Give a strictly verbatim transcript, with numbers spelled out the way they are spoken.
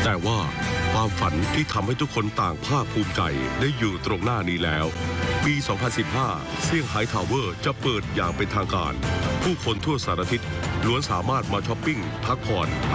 แต่ว่าความฝันที่ทำให้ทุกคนต่างภาคภูมิใจได้อยู่ตรงหน้านี้แล้วปี สองพันสิบห้า เซี่ยงไฮ้ทาวเวอร์จะเปิดอย่างเป็นทางการผู้คนทั่วสารทิศล้วนสามารถมาช้อปปิ้งพักผ่อน